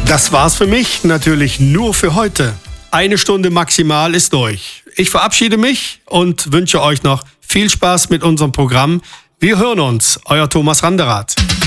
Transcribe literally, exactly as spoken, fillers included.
Das war's für mich, natürlich nur für heute. Eine Stunde maximal ist durch. Ich verabschiede mich und wünsche euch noch viel Spaß mit unserem Programm. Wir hören uns, euer Thomas Randerath.